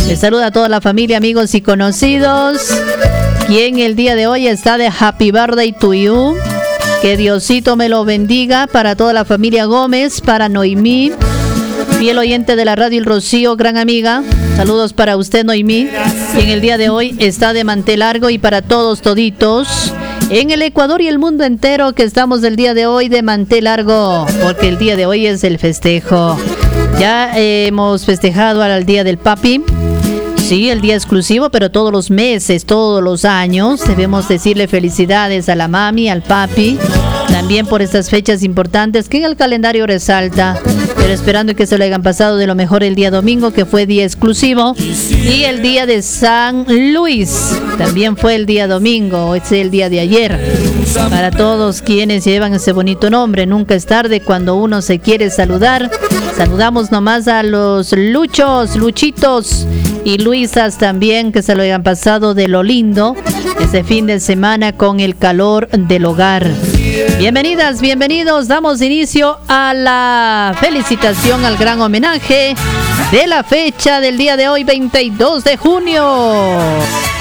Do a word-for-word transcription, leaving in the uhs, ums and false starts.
Les saluda a toda la familia, amigos y conocidos, quien el día de hoy está de Happy Birthday to you. Que Diosito me lo bendiga. Para toda la familia Gómez, para Noemí, fiel oyente de la radio El Rocío, gran amiga. Saludos para usted, Noemí, quien el día de hoy está de mantel largo, y para todos toditos en el Ecuador y el mundo entero que estamos el día de hoy de mantel largo, porque el día de hoy es el festejo. Ya eh, hemos festejado al Día del Papi. Sí, el día exclusivo, pero todos los meses, todos los años debemos decirle felicidades a la mami, al papi, también por estas fechas importantes que en el calendario resalta, pero esperando que se lo hayan pasado de lo mejor el día domingo, que fue día exclusivo, y el día de San Luis también fue el día domingo, es el día de ayer. Para todos quienes llevan ese bonito nombre, nunca es tarde cuando uno se quiere saludar. Saludamos nomás a los Luchos, Luchitos y Luisas también, que se lo hayan pasado de lo lindo este fin de semana con el calor del hogar. Bienvenidas, bienvenidos. Damos inicio a la felicitación, al gran homenaje de la fecha del día de hoy, veintidós de junio.